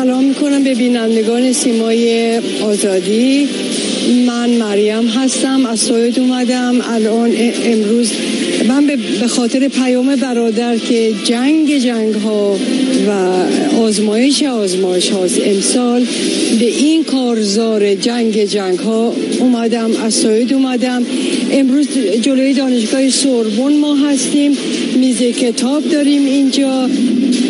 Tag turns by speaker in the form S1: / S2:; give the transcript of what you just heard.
S1: سلام میکنم به بینندگان سیمای آزادی. من مریم هستم، از سوئد اومدم. الان امروز من به خاطر پیام برادر که جنگ ها و آزمایش هاست امسال به این کارزار جنگ ها اومدم، از سوئد اومدم. امروز جلوی دانشگاه سوربن ما هستیم، میز کتاب داریم اینجا.